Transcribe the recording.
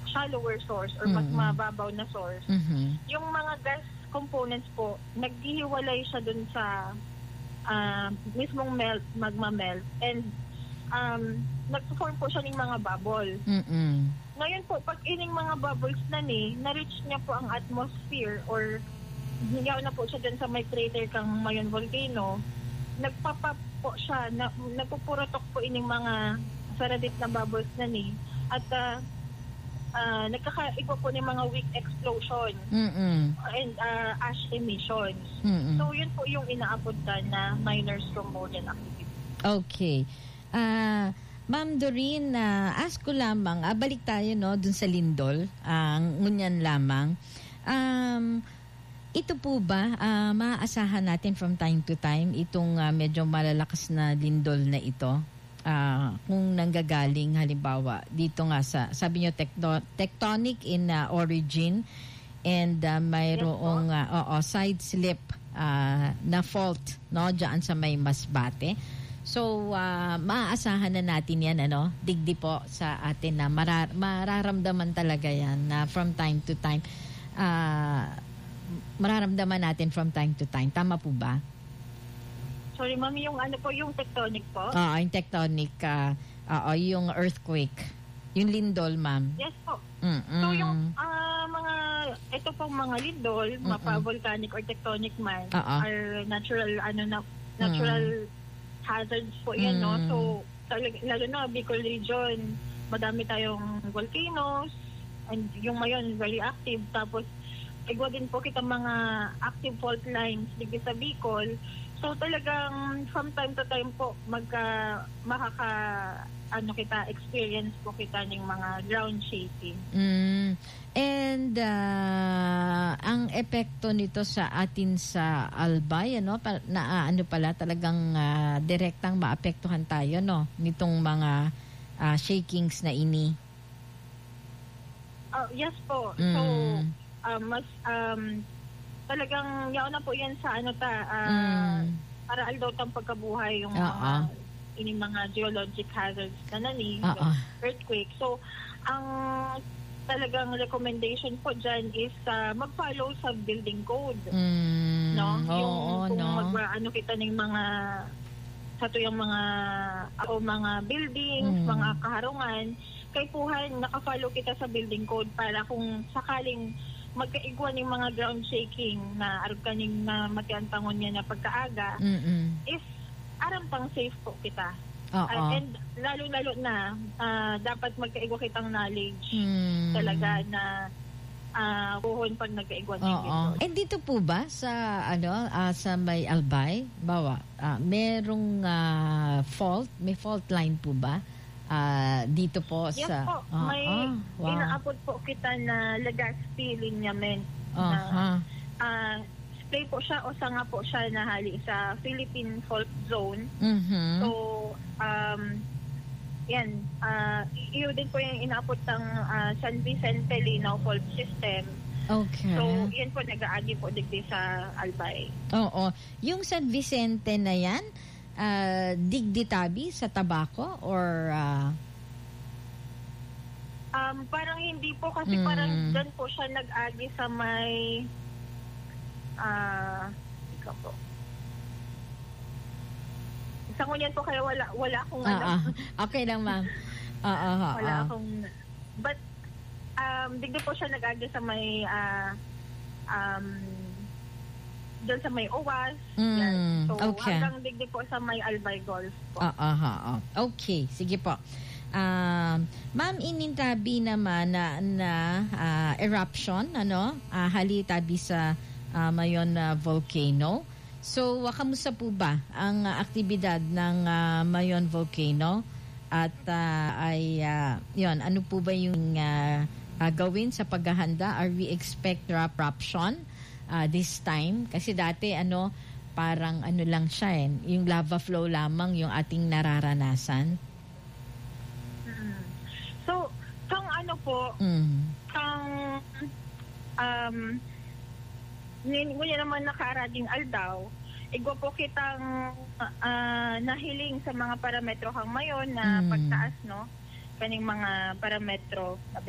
shallower source or mas mababaw na source, yung mga gas components po, naghihiwalay siya dun sa mismong magma-melt, and nag-form po siya ng mga bubble. Ngayon po, pag ining mga bubbles na-reach niya po ang atmosphere or hiyaw na po siya dyan sa may crater kang Mayon volcano, nagpapap po siya, nagpupurotok po ining mga saradit na bubbles at nagkakaigwa po ng mga weak explosion and ash emissions. So yun po yung inaabot na minor strombolian activity. Okay. Ma'am Doreen, ask ko lamang, balik tayo dun sa lindol, ngunyan lamang. Ito po ba, maaasahan natin from time to time itong medyo malalakas na lindol na ito? Kung nanggagaling halimbawa dito nga sa, sabi nyo, tectonic in origin, and mayroong side slip na fault dyan sa may Masbate. So, maaasahan na natin yan, digdi po sa atin na mararamdaman talaga yan na from time to time. Mararamdaman natin from time to time. Tama po ba? Sorry, ma'am, yung yung tectonic po? Yung tectonic, yung earthquake. Yung lindol, ma'am. Yes po. So, yung ito pong mga lindol, mapa-volcanic or tectonic man, are natural, natural hazards po yan, So, lalo na, Bicol region, madami tayong volcanoes, and yung Mayon, very active. Tapos, igwa din po kita mga active fault lines dito sa Bicol. So, talagang from time to time po, experience po kita ng mga ground shaking. And ang epekto nito sa atin sa Albay, talagang direktang maapektuhan tayo, nitong mga shakings na ini. Yes po. So, talagang yaw na po yan sa para aldaw tang pagkabuhay yung mga geologic hazards na earthquake. So, ang talagang recommendation po dyan is mag-follow sa building code. Kita ng mga mga buildings, mga kaharungan, kay puhan naka-follow kita sa building code para kung sakaling magkaigwa ng mga ground shaking na arog kaning na matiantangon niya na pagkaaga, is aram pang safe po kita. And lalo-lalo na dapat magkaigwa kitang knowledge talaga na buhon pag nagkaigwa ng And dito po ba sa sa may Albay, merong may fault line po ba? Dito po yes sa... po, may inaabot po kita na Legazpi lineament. Play po siya o sanga po siya nahali sa Philippine Fault Zone. So, iyo din po yung inaabot ng San Vicente Linao Fault System. Okay. So, yan po nag-aagi po digdi sa Albay. Yung San Vicente na yan, digdi-tabi sa Tabaco or... parang hindi po kasi parang dyan po siya nag-agi sa may... ikaw po. Sa ngunyan po kaya wala akong Okay lang, ma'am. Wala akong... But, digdi po siya nag-agi sa may... doon sa may OWAS. So, hanggang digdi po sa may Albay Golf po. Okay, sige po. Ma'am, inintabi naman na eruption, halitabi sa Mayon volcano. So, kamusta po ba ang aktibidad ng Mayon volcano? At ano po ba yung gawin sa paghahanda? Are we expect eruption this time? Kasi dati parang lang siya yung lava flow lamang yung ating nararanasan. So, kang ngunyan naman nakarading aldaw, igwa po kitang nahiling sa mga parametro hang mayon na pagtaas, kaning mga parametro